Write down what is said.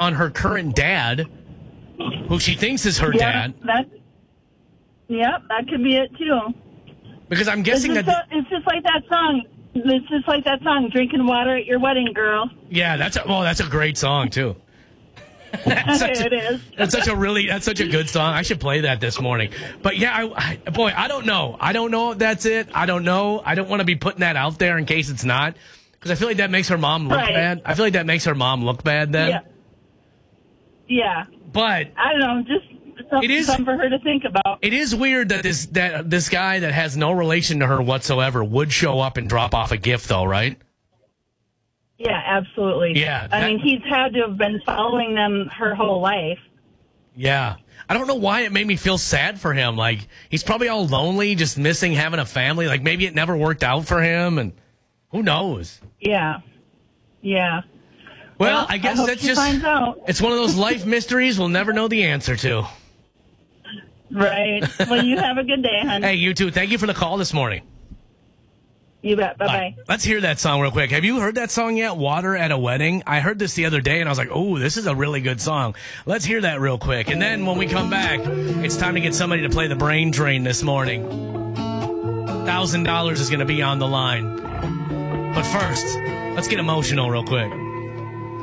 on her current dad, who she thinks is her dad. That could be it too. Because I'm guessing it's just like that song. It's just like that song, "Drinking Water at Your Wedding, Girl." Yeah, that's a great song too. It is. That's such a good song. I should play that this morning. But yeah, I don't know. I don't know if that's it. I don't know. I don't want to be putting that out there in case it's not, because I feel like that makes her mom look bad. I feel like that makes her mom look bad then. Yeah. But I don't know. Just something for her to think about. It is weird that this guy that has no relation to her whatsoever would show up and drop off a gift, though, right? Yeah, absolutely. Yeah. I mean, he's had to have been following them her whole life. Yeah. I don't know why it made me feel sad for him. Like, he's probably all lonely, just missing having a family. Like, maybe it never worked out for him, and who knows? Yeah. Yeah. Well, I guess that's just, finds out. It's one of those life mysteries we'll never know the answer to. Right. Well, you have a good day, hon. Hey, you too. Thank you for the call this morning. You bet. Bye-bye. Right. Let's hear that song real quick. Have you heard that song yet, Water at a Wedding? I heard this the other day, and I was like, oh, this is a really good song. Let's hear that real quick. And then when we come back, it's time to get somebody to play the brain drain this morning. $1,000 is going to be on the line. But first, let's get emotional real quick.